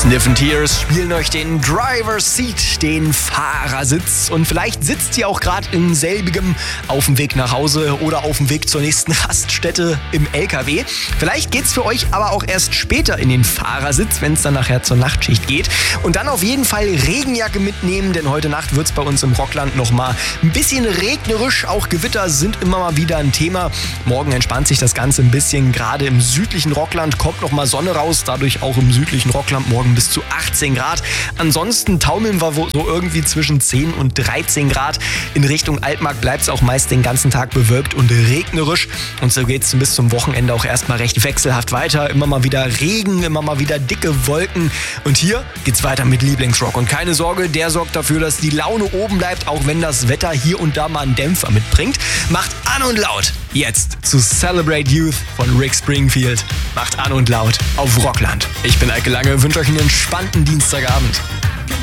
Sniffin' Tears spielen euch den Driver's Seat, den Fahrersitz. Und vielleicht sitzt ihr auch gerade in selbigem auf dem Weg nach Hause oder auf dem Weg zur nächsten Raststätte im LKW. Vielleicht geht's für euch aber auch erst später in den Fahrersitz, wenn es dann nachher zur Nachtschicht geht. Und dann auf jeden Fall Regenjacke mitnehmen, denn heute Nacht wird's bei uns im Rockland nochmal ein bisschen regnerisch. Auch Gewitter sind immer mal wieder ein Thema. Morgen entspannt sich das Ganze ein bisschen. Gerade im südlichen Rockland kommt nochmal Sonne raus. Dadurch auch im südlichen Rockland morgen bis zu 18 Grad. Ansonsten taumeln wir so irgendwie zwischen 10 und 13 Grad. In Richtung Altmark bleibt es auch meist den ganzen Tag bewölkt und regnerisch. Und so geht es bis zum Wochenende auch erstmal recht wechselhaft weiter. Immer mal wieder Regen, immer mal wieder dicke Wolken. Und hier geht's weiter mit Lieblingsrock. Und keine Sorge, der sorgt dafür, dass die Laune oben bleibt, auch wenn das Wetter hier und da mal einen Dämpfer mitbringt. Macht an und laut jetzt zu Celebrate Youth von Rick Springfield. Macht an und laut auf Rockland. Ich bin Eike Lange, wünsche euch einen entspannten Dienstagabend.